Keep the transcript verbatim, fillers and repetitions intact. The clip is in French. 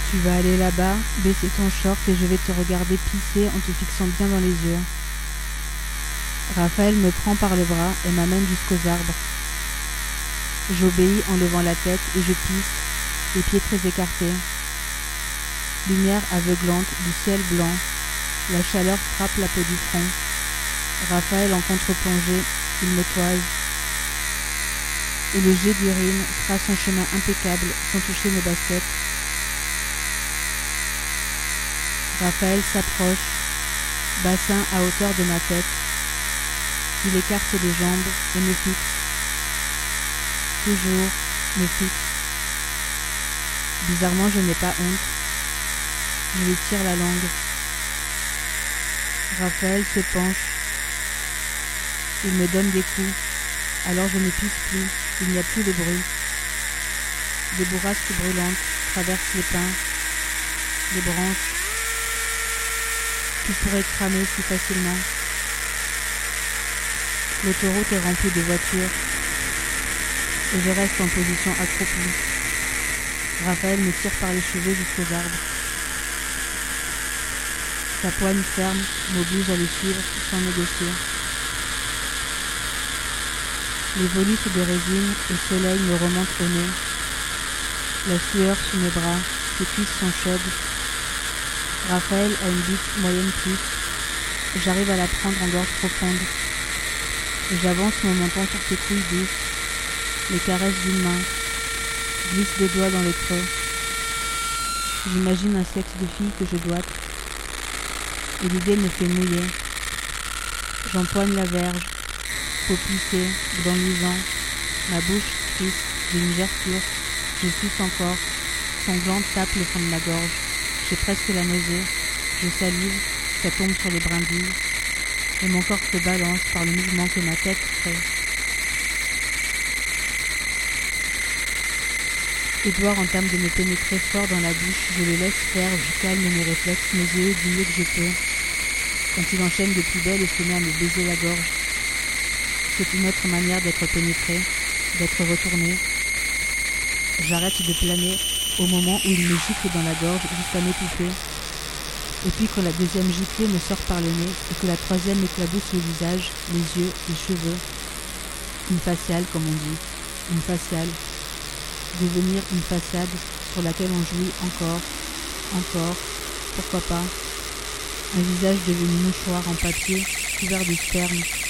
Tu vas aller là-bas, baisser ton short et je vais te regarder pisser en te fixant bien dans les yeux. Raphaël me prend par le bras et m'amène jusqu'aux arbres. J'obéis en levant la tête et je pisse, les pieds très écartés. Lumière aveuglante du ciel blanc, la chaleur frappe la peau du front. Raphaël en contre-plongée, il me toise. Et le jet d'urine trace un chemin impeccable sans toucher mes baskets. Raphaël s'approche, bassin à hauteur de ma tête. Il écarte les jambes et me fixe. Toujours me fixe. Bizarrement, je n'ai pas honte. Je lui tire la langue. Raphaël se penche. Il me donne des coups. Alors je ne pisse plus. Il n'y a plus de bruit. Des bourrasques brûlantes traversent les pins, les branches. Tout pourrait cramer si facilement. L'autoroute est remplie de voitures et je reste en position accroupie. Raphaël me tire par les cheveux jusqu'aux arbres. Sa poigne ferme m'oblige à le suivre sans négocier. Les volutes de résine et soleil me remontent au nez. La sueur sous mes bras, ses cuisses sont chaudes. Raphaël a une bite moyenne plus. J'arrive à la prendre en gorge profonde. J'avance mon menton sur ses couilles douces, les caresses d'une main, glisse des doigts dans les creux. J'imagine un sexe de fille que je doite, et l'idée me fait mouiller. J'empoigne la verge, peau plissée, dents luisant, ma bouche triste d'une gerçure, je suce encore, son gland tape le fond de ma gorge, j'ai presque la nausée, je salive, ça tombe sur les brindilles, et mon corps se balance par le mouvement que ma tête crée. Édouard entame de me pénétrer fort dans la bouche, je le laisse faire, je calme mes réflexes nauséeux du mieux que je peux. Quand il enchaîne de plus belle et se met à me baiser la gorge, c'est une autre manière d'être pénétré, d'être retourné. J'arrête de planer au moment où il me gifle dans la gorge jusqu'à m'étouffer. Et puis quand la deuxième giflée me sort par le nez et que la troisième m'éclabousse le visage, les yeux, les cheveux. Une faciale, comme on dit. Une faciale. Devenir une façade sur laquelle on jouit encore, encore, pourquoi pas. Un visage devenu mouchoir en papier, couvert de sperme.